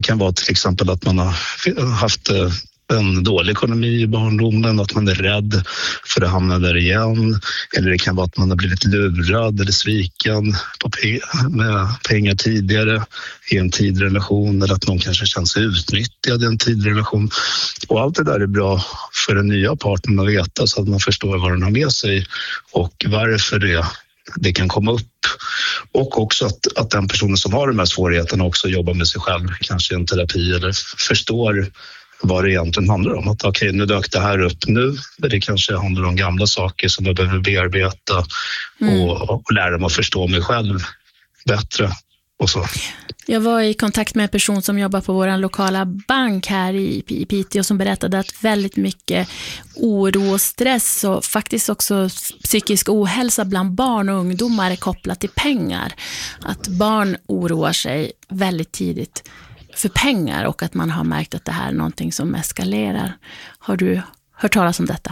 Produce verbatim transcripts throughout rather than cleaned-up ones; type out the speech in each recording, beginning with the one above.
kan vara till exempel att man har haft en dålig ekonomi i barndomen, att man är rädd för att hamna där igen. Eller det kan vara att man har blivit lurad eller sviken på pe- med pengar tidigare i en tidig relation, eller att någon kanske känner sig utnyttjad i en tidig relation. Och allt det där är bra för den nya partnern att veta, så att man förstår vad den har med sig och varför det, det kan komma upp. Och också att, att den personen som har de här svårigheterna också jobbar med sig själv, kanske i en terapi, eller förstår vad det egentligen handlar om. Att okej, okay, nu dök det här upp nu, men det kanske handlar om gamla saker som jag behöver bearbeta mm. och, och lära mig att förstå mig själv bättre och så. Jag var i kontakt med en person som jobbar på vår lokala bank här i, i Piteå, som berättade att väldigt mycket oro och stress och faktiskt också psykisk ohälsa bland barn och ungdomar är kopplat till pengar. Att barn oroar sig väldigt tidigt för pengar och att man har märkt att det här är någonting som eskalerar. Har du hört talas om detta?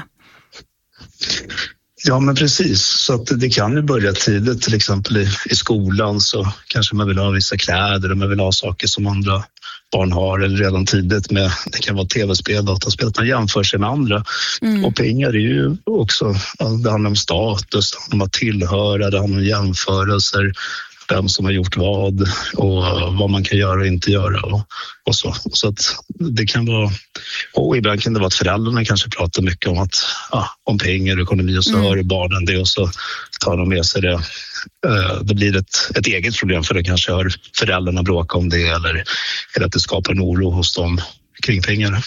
Ja, men precis. Så att det kan ju börja tidigt, till exempel i, i skolan så kanske man vill ha vissa kläder och man vill ha saker som andra barn har, eller redan tidigt med, det kan vara tv-spel, dataspel, att man jämför sig med andra. Mm. Och pengar är ju också, det handlar om status, det handlar om att tillhöra, det handlar om jämförelser, vem som har gjort vad och vad man kan göra och inte göra och, och så. Så att det kan vara, och ibland kan det vara att föräldrarna kanske pratar mycket om att ja, om pengar och ekonomi, och så mm. hör barnen det och så tar de med sig det. Det blir ett, ett eget problem, för det kanske hör föräldrarna bråka om det, eller, eller att det skapar en oro hos dem kring pengar.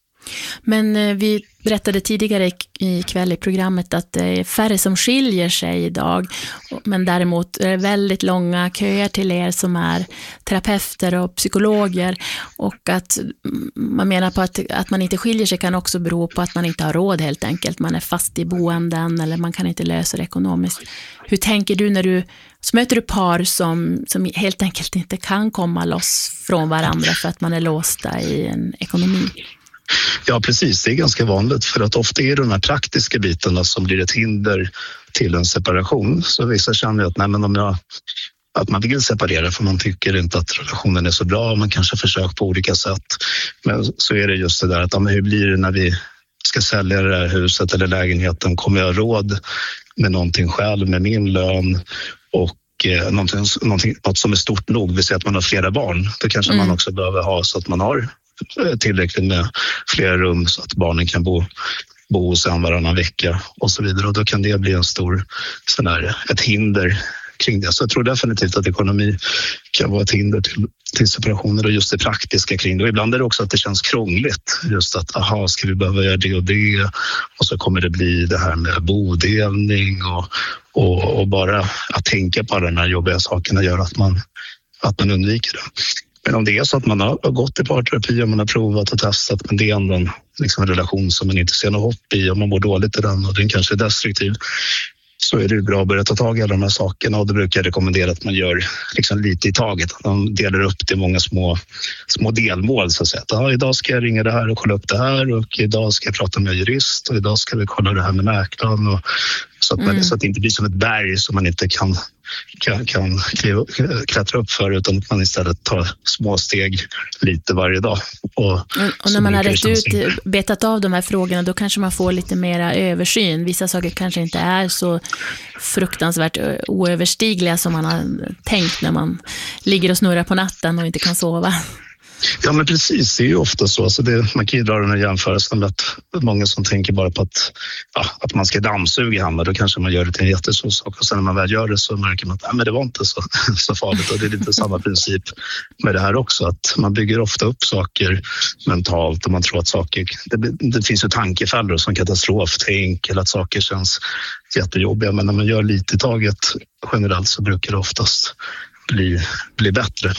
Men vi berättade tidigare i kväll i programmet att det är färre som skiljer sig idag, men däremot är det väldigt långa köer till er som är terapeuter och psykologer, och att man menar på att, att man inte skiljer sig kan också bero på att man inte har råd helt enkelt. Man är fast i boenden eller man kan inte lösa det ekonomiskt. Hur tänker du när du så möter du par som, som helt enkelt inte kan komma loss från varandra för att man är låsta i en ekonomi? Ja, precis. Det är ganska vanligt, för att ofta är det de här praktiska bitarna som blir ett hinder till en separation. Så vissa känner att, nej, men om jag, att man vill separera för man tycker inte att relationen är så bra, man kanske försöker på olika sätt. Men så är det just det där att, ja, men hur blir det när vi ska sälja det här huset eller lägenheten? Kommer jag ha råd med någonting själv, med min lön och eh, någonting, någonting, något som är stort nog? Vi säger att man har flera barn, då kanske mm. man också behöver ha så att man har tillräckligt med flera rum så att barnen kan bo, bo hos en varannan vecka och så vidare. Och då kan det bli en stor sån här, ett hinder kring det. Så jag tror definitivt att ekonomi kan vara ett hinder till, till separationer, och just det praktiska kring det. Och ibland är det också att det känns krångligt. Just att, aha, ska vi behöva göra det och det? Och så kommer det bli det här med bodelning och, och, och bara att tänka på alla de här jobbiga sakerna gör att man, att man undviker det. Men om det är så att man har gått i parterapi och man har provat och testat, men det är ändå en, liksom en relation som man inte ser något hopp i och man mår dåligt i den och den kanske är destruktiv, så är det bra att börja ta tag i alla de här sakerna. Och då brukar jag rekommendera att man gör liksom lite i taget. Att man delar upp det i många små, små delmål. Så att säga. Ja, idag ska jag ringa det här och kolla upp det här, och idag ska jag prata med jurist, och idag ska vi kolla det här med mäklaren. Och så, att man, mm. så att det inte blir som ett berg som man inte kan, kan, kan klättra upp för, utan att man istället tar små steg lite varje dag. Och, och när man har rätt ut, betat av de här frågorna, då kanske man får lite mera översyn. Vissa saker kanske inte är så fruktansvärt oöverstigliga som man har tänkt när man ligger och snurrar på natten och inte kan sova. Ja, men precis, det är ju ofta så. Alltså det, man kan ju dra den här jämförelsen med att många som tänker bara på att, ja, att man ska dammsuga hemma, då kanske man gör det till en jättestor sak, och sen när man väl gör det så märker man att ja, men det var inte så, så farligt. Och det är lite samma princip med det här också, att man bygger ofta upp saker mentalt och man tror att saker, det, det finns ju tankefällor som katastroftänk eller att saker känns jättejobbiga, men när man gör lite i taget generellt så brukar det oftast bli, bli bättre.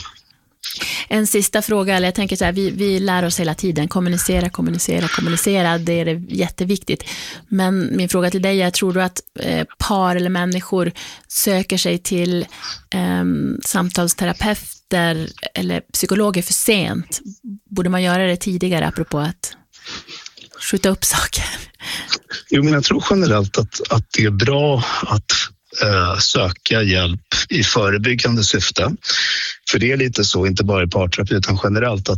En sista fråga, eller jag tänker så här, vi, vi lär oss hela tiden, kommunicera, kommunicera, kommunicera, det är det jätteviktigt. Men min fråga till dig är, tror du att eh, par eller människor söker sig till eh, samtalsterapeuter eller psykologer för sent? Borde man göra det tidigare, apropå att skjuta upp saker? Jo, men jag tror generellt att, att det är bra att söka hjälp i förebyggande syfte. För det är lite så, inte bara i parterapi utan generellt, att